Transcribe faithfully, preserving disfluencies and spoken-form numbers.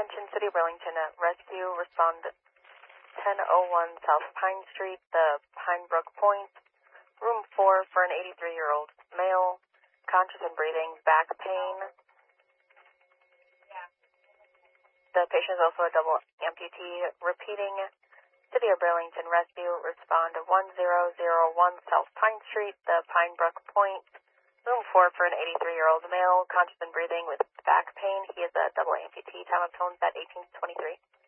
Attention City of Burlington, rescue, respond ten oh one South Pine Street, the Pinebrook Point, room four for an eighty-three-year-old male, conscious and breathing, back pain. The patient is also a double amputee. Repeating, City of Burlington rescue, respond one zero zero one South Pine Street, the Pinebrook Point, room four for an eighty-three-year-old male, conscious and breathing with back pain. He is a double amputee. Time of tones at eighteen twenty-three.